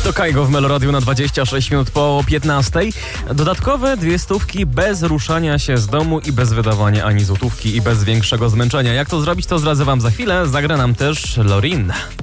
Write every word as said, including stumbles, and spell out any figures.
To Kajgo w Meloradiu na dwadzieścia sześć minut po piętnastej. Dodatkowe dwie stówki bez ruszania się z domu i bez wydawania ani złotówki i bez większego zmęczenia. Jak to zrobić, to zdradzę wam za chwilę. Zagra nam też Lorin.